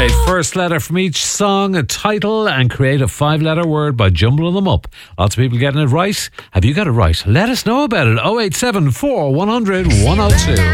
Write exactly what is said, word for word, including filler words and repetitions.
Okay, first letter from each song, a title, and create a five-letter word by jumbling them up. Lots of people getting it right. Have you got it right? Let us know about it. oh eight seven four, one hundred, one oh two.